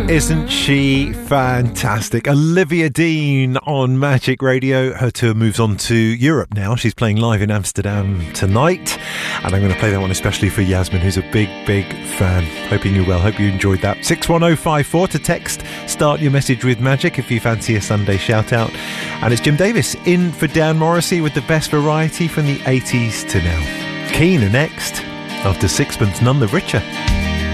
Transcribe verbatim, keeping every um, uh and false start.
Isn't she fantastic? Olivia Dean on Magic Radio. Her tour moves on to Europe now. She's playing live in Amsterdam tonight. And I'm going to play that one especially for Yasmin, who's a big, big fan. Hoping you're well. Hope you enjoyed that. six one oh five four to text. Start your message with Magic if you fancy a Sunday shout out. And it's Jim Davis in for Dan Morrissey with the best variety from the eighties to now. Keen are next after Sixpence None the Richer.